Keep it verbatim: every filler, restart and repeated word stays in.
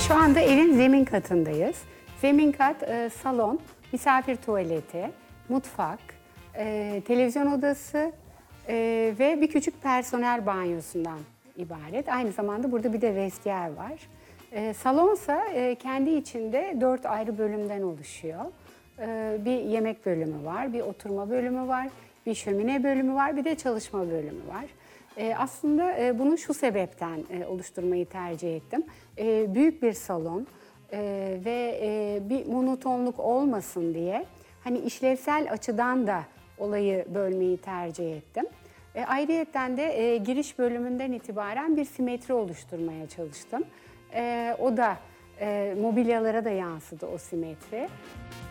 Şu anda evin zemin katındayız. Zemin kat e, salon, misafir tuvaleti, mutfak, e, televizyon odası e, ve bir küçük personel banyosundan ibaret. Aynı zamanda burada bir de vestiyer var. E, salonsa e, kendi içinde dört ayrı bölümden oluşuyor. E, bir yemek bölümü var, bir oturma bölümü var, bir şömine bölümü var, bir de çalışma bölümü var. E, aslında e, bunu şu sebepten e, oluşturmayı tercih ettim. E, büyük bir salon e, ve e, bir monotonluk olmasın diye hani işlevsel açıdan da olayı bölmeyi tercih ettim. E, ayrıyetten de e, giriş bölümünden itibaren bir simetri oluşturmaya çalıştım. E, o da e, mobilyalara da yansıdı o simetri.